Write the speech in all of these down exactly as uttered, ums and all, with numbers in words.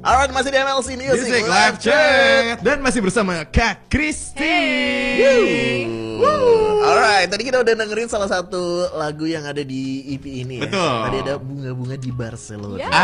Alright, masih di M L C Music, Music Live Chat dan masih bersama Kak Kristi. Hey. Alright, tadi kita udah dengerin salah satu lagu yang ada di E P ini. Betul. Ya? Tadi ada bunga-bunga di Barcelona. Yeah.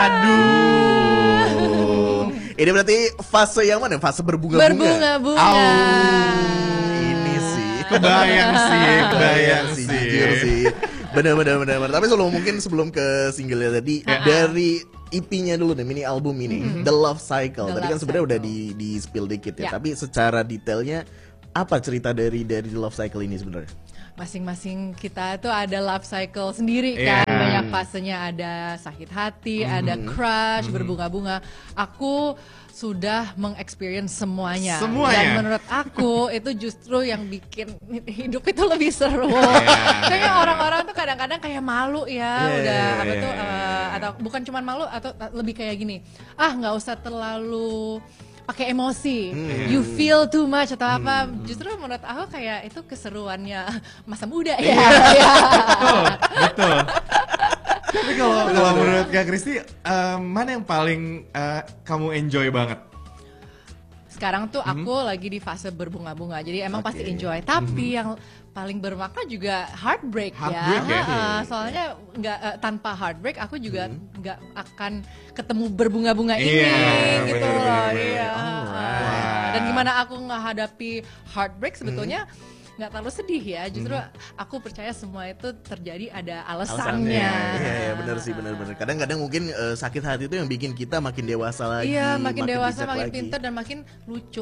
Aduh. Ini berarti fase yang mana? Fase berbunga-bunga. Berbunga-bunga. Ini sih. Kebayang sih, kebayang sih. Jujur sih. Bener-bener bener. Tapi sebelum mungkin sebelum ke single tadi Uh-huh. dari E P-nya dulu deh, mini album ini, Mm-hmm. The Love Cycle. The Tadi kan Love sebenarnya udah Cycle. di di spill dikit ya. Ya. Tapi secara detailnya apa cerita dari dari The Love Cycle ini sebenarnya? Masing-masing kita tuh ada love cycle sendiri Yeah. kan. Banyak fasenya, ada sakit hati, ada crush, berbunga-bunga. Aku sudah mengexperience semuanya. Semuanya? Dan menurut aku itu justru yang bikin hidup itu lebih seru. Yeah. Kayaknya orang-orang tuh kadang-kadang kayak malu ya, Yeah, udah yeah, apa yeah, tuh yeah. eh, atau bukan cuma malu atau lebih kayak gini. Ah, nggak usah terlalu pakai emosi, Hmm. you feel too much atau apa. Justru menurut aku kayak itu keseruannya masa muda ya. Iya. Ya. Betul, betul. Tapi kalau kalau menurut Kak Kristi, eh, mana yang paling eh, kamu enjoy banget? Sekarang tuh aku lagi di fase berbunga-bunga, jadi emang Oke. pasti enjoy. Tapi yang paling bermakna juga heartbreak, Heartbreak ya? ya. Ha-ha, soalnya nggak eh, tanpa heartbreak aku juga nggak akan ketemu berbunga-bunga ini, Iya, gitu bener, loh. bener, Iya. Alright. Dan gimana aku menghadapi heartbreak sebetulnya nggak terlalu sedih ya. Justru aku percaya semua itu terjadi ada alasannya. Iya, iya benar sih, benar-benar. Kadang-kadang mungkin eh, sakit hati itu yang bikin kita makin dewasa lagi. Iya, makin, dewasa, bijak makin lagi. pintar dan makin lucu.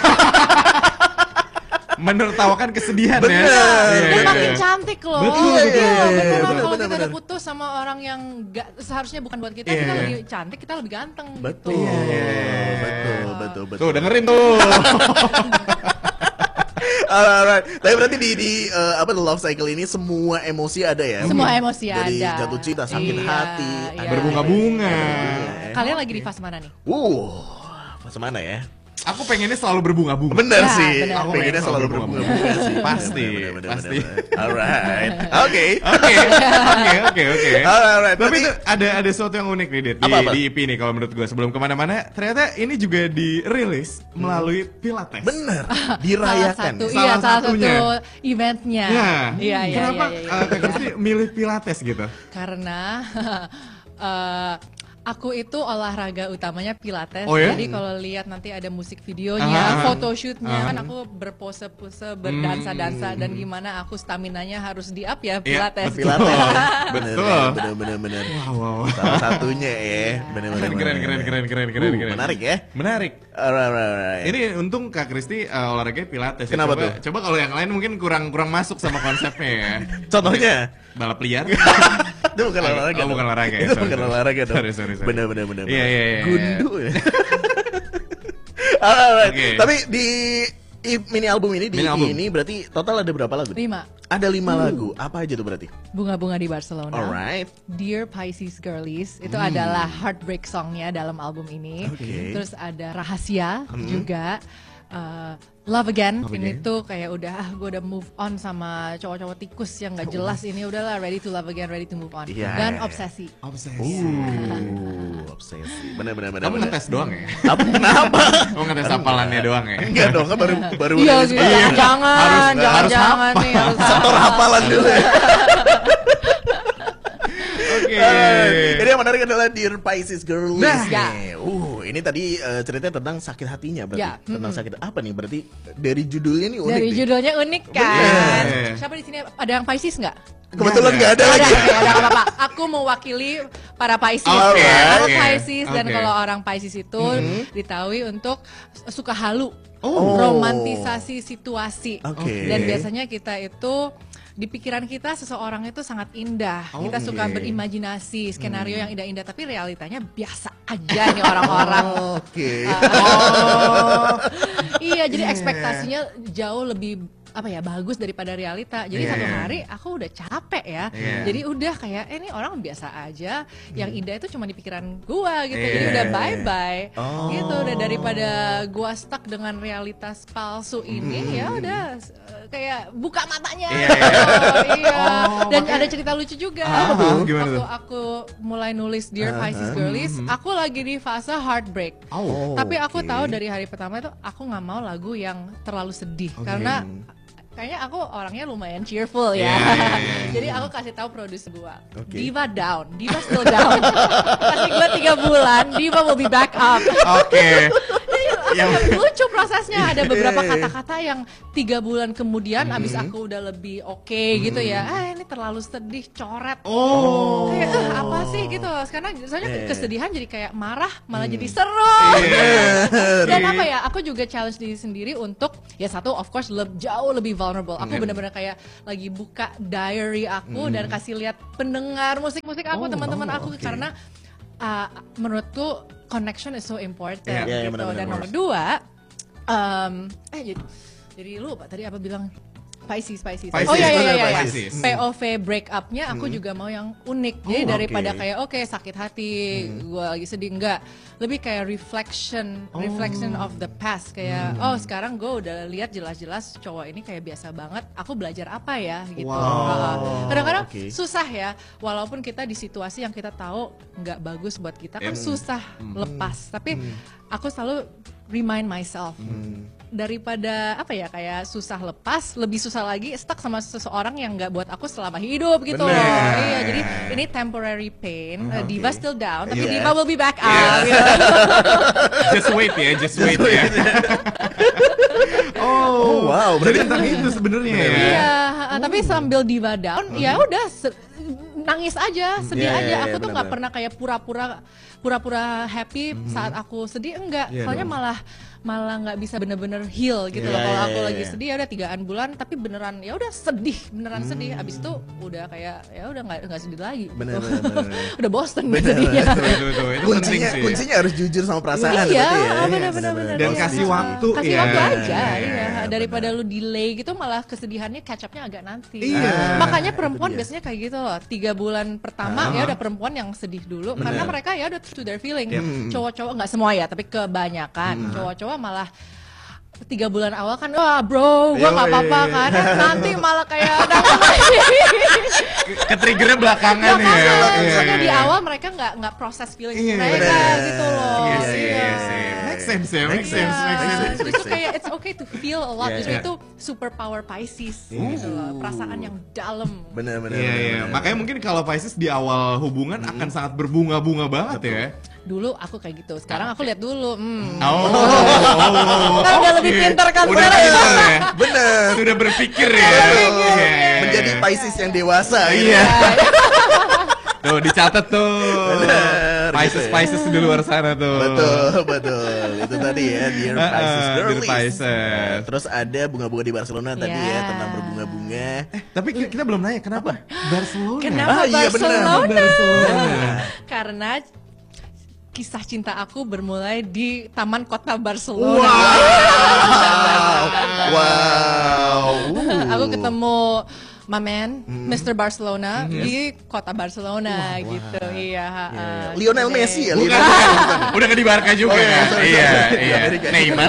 Menertawakan kesedihan Bener. ya. Dan Iya, makin iya. cantik loh. Betul, Iya, betul, beneran. betul, Kalau betul, kita betul, udah betul. putus sama orang yang gak, seharusnya bukan buat kita, Iya, kita iya. lebih cantik, kita lebih ganteng. Betul. Gitu. Betul, betul, betul, betul. Tuh dengerin tuh. Alright, tapi berarti di di eh, apa The Love Cycle ini semua emosi ada ya? Semua emosi Dari ada. jatuh cinta, sakit Iya, hati, iya. ada Berbunga-bunga. berbunga-bunga. Kalian lagi di fase mana nih? Uh, pas mana ya? Aku pengennya selalu berbunga-bunga. Bener Ya, sih, bener. aku pengennya selalu berbunga-bunga sih. Pasti, Bener, bener, pasti. bener, bener. Alright, oke. Oke, oke, oke, oke. Alright, alright. Tapi Berarti- itu ada ada sesuatu yang unik nih, Dit, di, Apa-apa? di E P nih kalau menurut gue. Sebelum kemana-mana, ternyata ini juga dirilis melalui Pilates. Bener, Salah dirayakan. satu, ya? Salah iya, salah satunya. satu eventnya. Nah, Iya, iya, kenapa iya, iya, eh, Kak iya. Kristi milih Pilates gitu? Karena eh, aku itu olahraga utamanya Pilates. Oh ya? Jadi kalau lihat nanti ada musik Aha, videonya, aha. photoshootnya, Aha. kan aku berpose-pose, berdansa-dansa, dan gimana aku staminanya harus di up ya Pilates. betul. Pilates. Betul. Bener, bener, bener. Wow, wow. Salah satunya ya. Bener, bener, Keren, keren, bener. keren, keren, keren, keren, Uh, keren. Menarik ya. Menarik. Alright, alright, alright. Ini untung Kak Kristi uh, olahraganya Pilates. ya. Kenapa coba, tuh? Coba kalau yang lain mungkin kurang kurang masuk sama konsepnya ya. Contohnya? Balap liar. Itu bukan olahraga. Oh, dong. bukan olahraga ya. Itu Sorry, bukan sorry. olahraga dong. Sorry, sorry, sorry. Bener, bener, bener. Iya, iya, iya, Gundu ya. Alright. Oke. Tapi di i- mini album ini, di Mini E P album. ini berarti total ada berapa lagu? Lima. Ada lima lagu. Apa aja tuh berarti? Bunga-bunga di Barcelona. Alright. Dear Pisces Girlies itu adalah heartbreak songnya dalam album ini. Oke. Terus ada Rahasia juga. Uh, Love Again Love ini Again. tuh kayak udah ah gue udah move on sama cowok-cowok tikus yang nggak jelas ini udahlah ready to love again, ready to move on. Iya, Dan iya, iya. Obsesi. Obsesi. Uh, obsesi. Bener, bener, bener. Kamu bener. ngetes doang ya? Apa? Kenapa? Kamu ngetes hafalannya doang ya? Enggak dong, kan baru baru Iya, rilis gitu. baru. jangan, jangan, Harus- harus jangan nih. Harus Setor hafalan dulu ya. Oke. Eh, Ini yang menarik adalah Dear Pisces Girlies. Nah. nih. Uh, ini tadi eh, ceritanya tentang sakit hatinya berarti. Ya, Tentang sakit apa nih? Berarti dari judulnya nih unik Dari nih. judulnya unik kan. Bener. Siapa di sini ada yang Pisces nggak? Kebetulan Nggak nggak ada Ada, lagi. oke, ada nggak apa-apa. Aku mewakili para Pisces. Oke, Kalau oke, Pisces dan oke. kalau orang Pisces itu ditahui untuk suka halu, Oh. romantisasi situasi. Oke. Dan biasanya kita itu di pikiran kita seseorang itu sangat indah. Kita Oke. suka berimajinasi skenario yang indah-indah, tapi realitanya biasa aja nih orang-orang. Oke. Oh. Iya, jadi ekspektasinya jauh lebih apa ya bagus daripada realita. Jadi Iya, satu iya. hari aku udah capek ya. Iya. Jadi udah kayak eh, ini orang biasa aja. Yang indah itu cuma di pikiran gua gitu. Jadi Iya. udah bye bye. Oh. Gitu udah daripada gua stuck dengan realitas palsu ini ya udah eh, kayak buka matanya. Iya, gitu. iya. Iya. Oh, Dan makanya- ada cerita lucu juga. Ah, ah, gimana Waktu tuh? aku mulai nulis Dear Ah, Pisces ah. Girlies, aku lagi di fase heartbreak. Oh. Tapi aku oke. tahu dari hari pertama itu aku nggak mau lagu yang terlalu sedih Oke. karena kayaknya aku orangnya lumayan cheerful ya. Yeah, yeah, yeah. Jadi aku kasih tahu produser gua, Oke. Diva down, Diva still down. Kasih gua tiga bulan, Diva will be back up. Oke. Yang Yang- lucu prosesnya, ada beberapa Iya. kata-kata yang tiga bulan kemudian abis aku udah lebih oke gitu ya. Ah ini terlalu sedih, coret. Oh. Kayak "Eh, apa sih gitu. Sekarang soalnya Iya. kesedihan jadi kayak marah malah jadi seru. Iya. Dan apa ya, aku juga challenge diri sendiri untuk ya satu of course le- jauh lebih vulnerable. Aku Hmm. benar-benar kayak lagi buka diary aku dan kasih lihat pendengar musik-musik aku, Oh, teman-teman oh, aku oke. karena uh, menurutku connection is so important Iya. Iya, iya, gitu. benar-benar. Dan nomor dua, um, eh jadi, jadi lupa tadi apa bilang. Pisces, Pisces. Pisces, Oh iya iya benar, iya, iya. Pisces. P O V break up-nya aku juga mau yang unik. Jadi Oh, daripada oke. kayak oke sakit hati, gue lagi sedih, enggak. Lebih kayak reflection, reflection of the past. Kayak oh sekarang gue udah lihat jelas-jelas cowok ini kayak biasa banget. Aku belajar apa ya gitu. Wow. Uh, Kadang-kadang Oke. susah ya. Walaupun kita di situasi yang kita tahu nggak bagus buat kita kan Em. susah lepas. Tapi aku selalu remind myself. Daripada apa ya kayak susah lepas, lebih susah lagi stuck sama seseorang yang nggak buat aku selama hidup gitu loh. Bener. Iya, jadi ini temporary pain. Uh, Diva Oke. still down, tapi Iya. Diva will be back up. Iya. gitu. Just wait ya, just wait ya. Oh, wow, Jadi berarti- tentang itu sebenarnya ya. Iya, uh, tapi sambil Diva down, ya udah se- nangis aja, sedih Iya, aja. iya, Aku iya, tuh nggak benar-benar. pernah kayak pura-pura pura-pura happy saat aku sedih, enggak. Iya Soalnya dong. malah malah nggak bisa bener-bener heal gitu Iya, loh. Kalau iya, aku iya, lagi iya. sedih ya udah tigaan bulan, tapi beneran ya udah sedih, beneran sedih. Abis itu udah kayak ya udah nggak nggak sedih lagi. Bener, gitu. bener, bener. Udah bosen Bener, sedihnya. Betul, betul, betul. Itu penting kuncinya sih. kuncinya harus jujur sama perasaan Iya, berarti ya. bener, Iya, bener, bener. Dan Iya. kasih waktu Kasih ya. waktu aja, Iya, iya. bener. Daripada lu delay gitu malah kesedihannya catch up-nya agak nanti. Iya. Makanya Itu perempuan dia. biasanya kayak gitu loh. Tiga bulan pertama ya udah perempuan yang sedih dulu Bener. karena mereka ya udah to their feeling. Yep. Cowok-cowok nggak semua ya, tapi kebanyakan cowok-cowok malah tiga bulan awal kan wah bro gua nggak apa-apa kan. Eh, nanti malah kayak Ketriggernya belakangan ya. Belakangan, Iya, soalnya iya, di iya. awal mereka nggak nggak proses feeling Iya, mereka bener. gitu loh. Iya sih, Iya. iya sih. Make sense ya, make Make sense, Iya, make sense. sense. justru make sense. kayak it's okay to feel a lot. Iya, Justru iya. itu superpower Pisces gitu loh. Perasaan yang dalam. Bener bener. Iya, bener, iya. bener. Makanya mungkin kalau Pisces di awal hubungan akan sangat berbunga-bunga banget ya. Dulu aku kayak gitu. Sekarang aku lihat dulu. Hmm. Oh, oh, Kan udah lebih pintar kan Udah sekarang. pintar ya. bener. Sudah berpikir ya. berpikir, Iya, iya. iya, Menjadi iya. Pisces yang dewasa. gitu. Iya. Tuh dicatat tuh. Bener, Pisces gitu ya. Pisces di luar sana tuh. Betul, betul. Itu tadi ya, Dear Ah, ah, Pisces Dear Girlies. Pisces. Terus ada bunga-bunga di Barcelona tadi Iya. ya, tentang berbunga-bunga. Tapi ki- kita belum nanya kenapa Barcelona. Kenapa Ah, iya, bener. Barcelona? Barcelona. Karena kisah cinta aku bermulai di taman kota Barcelona. Wow. Wow. Aku ketemu my man, mister Barcelona di kota Barcelona gitu. Iya, Iya, uh, Lionel gitu Messi ya, deh. Bukan, Lionel bukan. Udah ke di Barca juga Oh, iya, kan? sorry, Iya, sorry. iya. Amerika. Neymar.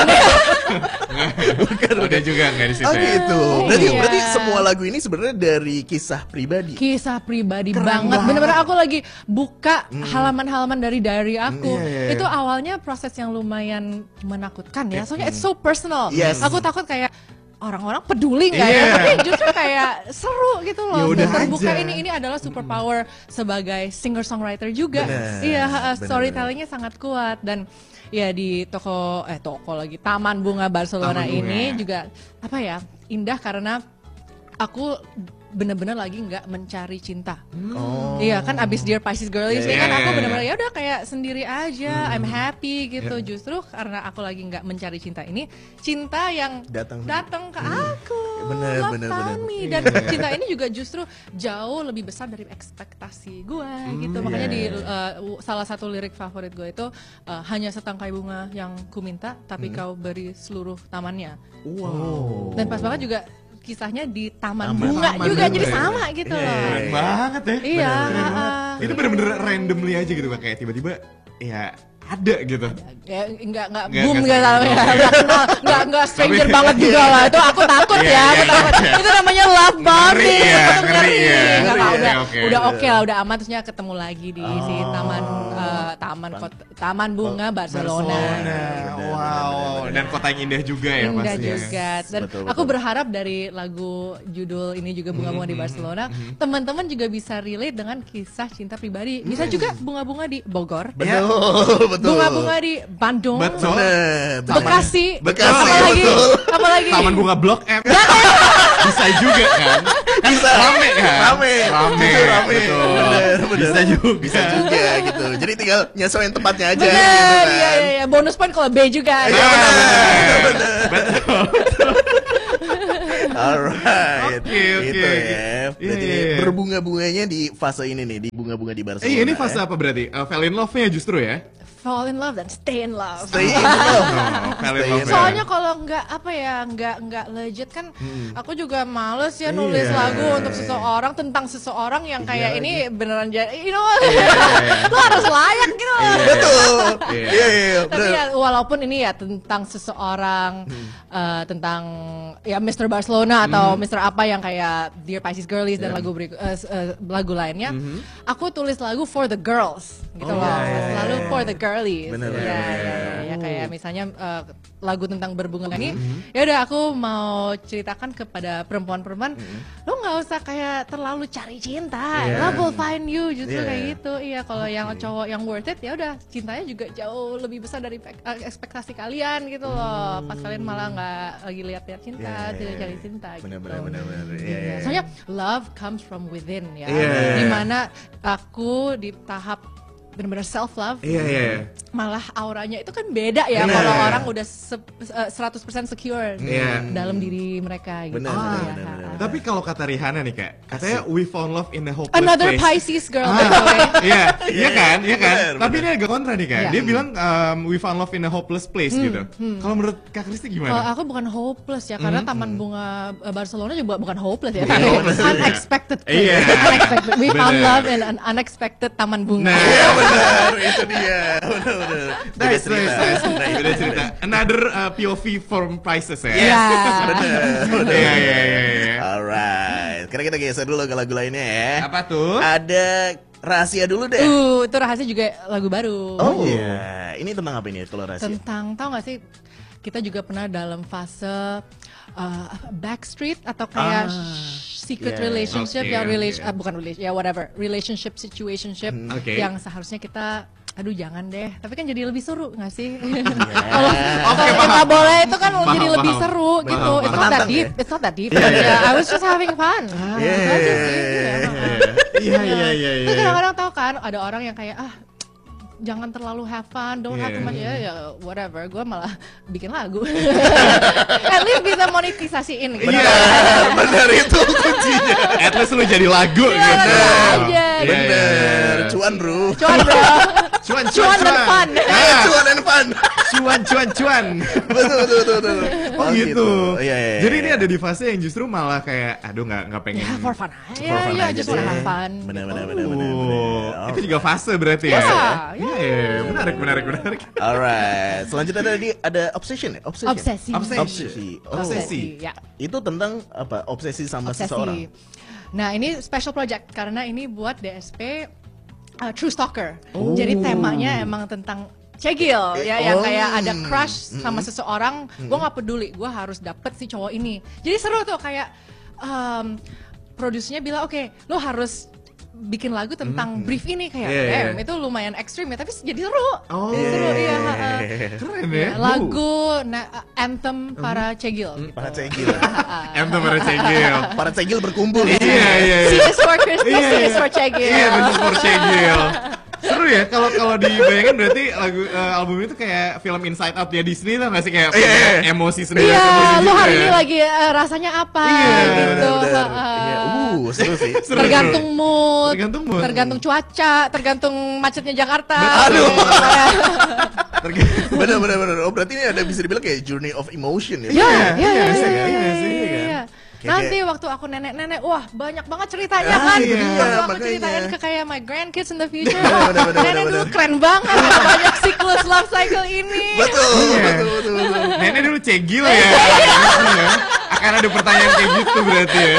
Udah juga nggak di situ. Oh ya? gitu. Berarti Iya. berarti semua lagu ini sebenarnya dari kisah pribadi. Kisah pribadi Keren banget. banget. Bener-bener aku lagi buka halaman-halaman dari diary aku. iya, iya, iya. Itu awalnya proses yang lumayan menakutkan ya. Soalnya it's so personal. Yes. Aku takut kayak orang-orang peduli nggak ya? Iya. Tapi justru kayak seru gitu Ya loh. udah Terbuka aja. ini ini adalah superpower sebagai singer songwriter juga. Bener, Iya, uh, bener, storytellingnya sangat kuat dan ya di toko eh toko lagi Taman Bunga Barcelona Taman Bunga. ini juga apa ya indah karena aku bener-bener lagi nggak mencari cinta. Oh. Iya kan abis Dear Pisces Girlies Iya, ini kan iya, aku iya. bener-bener ya udah kayak sendiri aja, I'm happy gitu. Iya. Justru karena aku lagi nggak mencari cinta ini, cinta yang Datang. datang ke aku, Bener, love bener, found bener. me. Dan cinta ini juga justru jauh lebih besar dari ekspektasi gue gitu. Makanya iya, di iya. uh, salah satu lirik favorit gue itu uh, hanya setangkai bunga yang ku minta, tapi kau beri seluruh tamannya. Wow. Dan pas banget juga kisahnya di taman, Taman. bunga Taman juga, bunga jadi ya. sama gitu Iya, loh. iya, Keren banget ya. Iya, Keren banget. uh, Itu bener-bener randomly aja gitu kayak tiba-tiba ya ada gitu. Ya, enggak enggak Nggak, boom nggak enggak tahu ya. sama. Enggak kenal, enggak enggak stranger Tapi- banget juga lah. Itu aku takut Iya, ya, aku iya, takut. iya. Itu namanya love bombing. Ngeri ya, Itu ngeri ya. Enggak, Ngeri enggak, ya, udah oke. udah oke lah, udah aman terusnya ketemu lagi di si taman eh, taman kota, taman bunga Barcelona. Barcelona. Wow, dan kota yang indah juga ya Indah pastinya. juga. Dan Betul, aku betul. berharap dari lagu judul ini juga bunga-bunga di Barcelona, teman-teman juga bisa relate dengan kisah cinta pribadi. Bisa juga bunga-bunga di Bogor, Betul, betul. bunga-bunga di Bandung, Betul. Bener, bener. Bekasi, Bekasi, apalagi, betul. apalagi. Taman Bunga Blok M. Bisa juga kan? Kan Bisa. rame kan? Rame. Rame. Jujur rame. Betul. Bener, bener. Bisa juga. Bisa juga gitu. Jadi tinggal nyesuaiin tempatnya aja Bener, gitu kan. iya, iya, iya. Bonus point kalau B juga. Iya, Ah, bener. Betul. Alright. Oke, oke, Gitu oke. ya. Berarti Iya, ini iya, iya. berbunga-bunganya di fase ini nih, di bunga-bunga di Barcelona. Eh ini fase ya. apa berarti? Uh, fall in love-nya justru ya? Fall in love dan stay in love. Stay in love. Oh, fall in Stay love in ya. Soalnya kalau nggak apa ya, nggak nggak legit kan, aku juga males ya nulis Iya. lagu untuk seseorang tentang seseorang yang kayak Iya, ini beneran jadi, you know, iya. lu harus layak gitu. Betul. Iya. Iya, iya, iya. Tapi bener. ya walaupun ini ya tentang seseorang, eh, tentang ya mister Barcelona atau mister apa yang kayak Dear Pisces Girlies dan lagu berik- eh, s- eh, lagu lainnya, aku tulis lagu for the girls gitu Oh, loh, iya, iya, selalu iya. for the girlies. Bener, Ya, bener, ya, bener. ya, ya, kayak misalnya eh, lagu tentang berbunga ini, ya udah aku mau ceritakan kepada perempuan-perempuan, lo nggak usah kayak terlalu cari cinta, Iya. love will find you, justru Iya. kayak gitu. Iya, kalau yang cowok yang worth it ya udah cintanya juga jauh lebih besar dari pek- eh, ekspektasi kalian gitu loh. Pas kalian malah nggak lagi lihat-lihat cinta, Iya, iya, tidak iya. cari cinta gitu. Bener, bener, bener, bener. Iya, Iya. iya. Soalnya love comes from within ya. Iya. Dimana aku di tahap benar-benar self love, Iya, iya, iya. malah auranya itu kan beda ya Bener. kalau orang udah se- eh, seratus persen secure Iya. dalam diri mereka gitu. Bener, Ah, bener, ya. bener, bener. Tapi kalau kata Rihanna nih kak, katanya we found love in a hopeless Another place. Pisces girl Ah, by the way. Iya, iya kan, iya kan. Bener, Tapi bener. ini agak kontra nih kak. Iya. Dia bilang um, we found love in a hopeless place gitu. Kalau menurut kak Kristi Kalau gimana? aku bukan hopeless ya, karena Taman Bunga eh, Barcelona juga bukan hopeless ya, Bukan tapi hopeless, iya. unexpected place. Iya. Unexpected. We found Bener. love in an unexpected Taman Bunga. Nah, Iya, bener. Itu dia. Bener, bener. Beda nice, cerita. nice, nice. Nice, Beda nice, cerita. nice. Another uh, P O V from Pisces ya. Iya. Bener, bener. Iya, iya, iya, iya. Alright. Sekarang kita geser dulu ke lagu lainnya ya. Apa tuh? Ada rahasia dulu deh. Uh, itu rahasia juga lagu baru. Oh iya. Ini tentang apa ini kalau rahasia? Tentang, tau gak sih, kita juga pernah dalam fase uh, backstreet atau kayak Ah, sh- secret yeah. relationship Oke, yang oke. relation, ah, bukan relation, ya whatever, relationship situationship Oke. yang seharusnya kita aduh jangan deh, tapi kan jadi lebih seru gak sih? Kalau Oke, kalau paham. kita boleh itu kan Paham, jadi lebih paham. seru Paham, gitu. paham. It's not that Menantang deep, ya? it's not that deep. Iya, iya, Yeah, I was just having fun. Iya, Gitu aja sih. iya, Gitu ya. Iya, iya, iya, iya. Tapi kadang-kadang tau kan ada orang yang kayak ah jangan terlalu have fun, don't have Iya. too much ya, ya whatever. Gue malah bikin lagu. At least bisa monetisasiin gitu. Iya. Bener itu kuncinya. At least lu jadi lagu Iya, gitu. lagu aja, Iya, iya, Bener. iya. Cuan bro. Cuan bro. Cuan, Cuan dan fun. Ah, Cuan and fun. cuan, cuan, cuan. betul, betul, betul, betul. Oh gitu. Iya, iya, iya. Jadi ini ada di fase yang justru malah kayak, aduh nggak nggak pengen. Ya for fun aja. For fun Ya aja just wanna sih. have fun. Bener, gitu. bener, bener, bener, Oh, bener. itu juga fase berarti ya? Iya, Iya, iya, menarik, menarik, menarik. Alright. Selanjutnya tadi ada obsession ya? Obsession. Obsesi. Obsession. Obsesi. Oh. Obsesi. Ya. Itu tentang apa? Obsesi sama Obsesi. seseorang. Nah ini special project karena ini buat D S P uh, True Stalker. Jadi temanya emang tentang cegil ya, yang Oh. kayak ada crush sama seseorang, gue nggak peduli, gue harus dapet si cowok ini. Jadi seru tuh kayak um, produsernya bilang oke, lo harus bikin lagu tentang brief ini kayak, Iya, iya. damn itu lumayan ekstrim ya, tapi jadi seru. Oh, Seru ya. ha, ha. keren Ya, ya. lagu na- anthem para cegil. gitu. Para cegil. Anthem para cegil. Para cegil berkumpul. di Iya, sini. iya, C iya. is for Christmas, Iya, C is iya. for cegil. Iya, bener for cegil. Seru ya kalau kalau dibayangin berarti lagu eh, album itu kayak film Inside Out ya Disney tuh nggak sih kayak Iya, punya iya. emosi sendiri. Iya, emosi lu juga hari ya. ini lagi eh, rasanya apa Iya, gitu. Benar-benar. Ha, ha. Iya, uh, seru sih. Seru, Tergantung seru. mood, Tergantung mood. tergantung cuaca, tergantung macetnya Jakarta. Aduh. Terg- Bener, bener, bener. Oh berarti ini ada bisa dibilang kayak journey of emotion ya? Iya, iya, iya, Iya sih, iya, iya iya, sih, iya, iya iya. Kayak- Nanti waktu aku nenek-nenek, wah banyak banget ceritanya Ah, kan. itu dia, Waktu aku makanya. ceritain ke kayak my grandkids in the future, Bener, wah, bener, bener, nenek bener, dulu bener. keren banget, ada banyak siklus love cycle ini. Betul, Iya. betul, betul, betul. Nenek dulu cegil ya. Gitu ya. Akan ada pertanyaan kayak gitu berarti ya.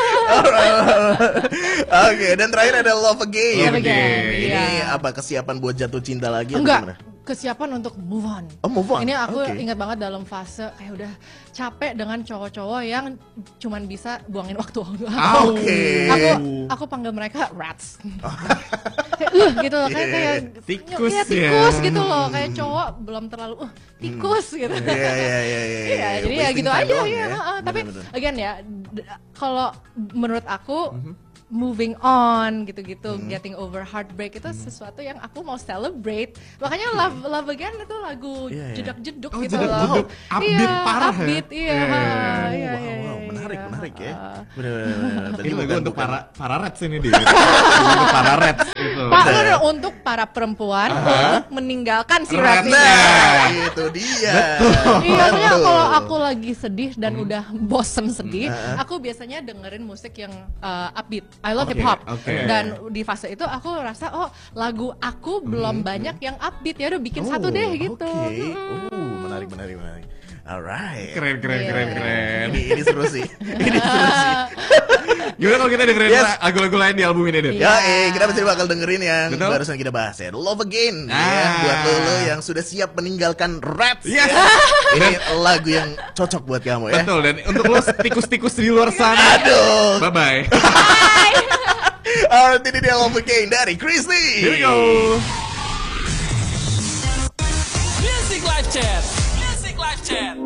Oke, dan terakhir ada Love Again. Love Again, Ini iya. apa kesiapan buat jatuh cinta lagi? atau Enggak, gimana? kesiapan untuk move on. Oh, move on. Ini aku Oke. ingat banget dalam fase kayak udah capek dengan cowok-cowok yang cuman bisa buangin waktu. Ah, Oke. Aku aku panggil mereka rats. kayak uh gitu loh, kayak kayak Tikus iya, ya. tikus gitu loh, kayak cowok belum terlalu uh tikus gitu. Iya, iya, iya, iya. Iya, jadi ya Wasting gitu time aja doang ya. ya. heeh. Tapi Bener-bener. again ya, d- kalau menurut aku moving on gitu-gitu, getting over heartbreak itu sesuatu yang aku mau celebrate. Makanya Love Love Again itu lagu Iya, iya. jedak-jeduk Oh, gitu jedak-jeduk. loh. Upbeat Iya, parah ya? upbeat, iya. Iya, iya, ha, iya. iya, wow, iya, wow, iya, menarik, iya. menarik ya. Ah. Bener-bener. Berarti Ini lagu bukan- untuk bukan- para para rats ini dia. Untuk para rats itu. Pak, bener, untuk para perempuan untuk meninggalkan si rat ini. Nah, itu dia. Iya, maksudnya Betul. kalau aku lagi sedih dan udah bosen sedih, aku biasanya dengerin musik yang uh, upbeat. I love Oke, hip hop. oke. Dan di fase itu aku rasa oh lagu aku belum banyak yang upbeat, ya udah bikin satu deh gitu. Oke. Oh, menarik, menarik, menarik. Alright. Keren keren Iya. keren keren. Ini ini seru sih. Ini seru sih. Gimana kalau kita dengerin Yes. lagu-lagu lain di album ini, Dit? Iya. Ya, eh, kita pasti bakal dengerin yang Betul. barusan kita bahas ya. Love Again ya, Ah. buat lo, lo yang sudah siap meninggalkan Rats. Yes. ya. Ini lagu yang cocok buat kamu ya. Betul, dan untuk lo tikus-tikus di luar sana. Aduh. Bye bye. Alright, ini dia Love Again dari Christy. Here we go. Music Live Chat. Music Live Chat.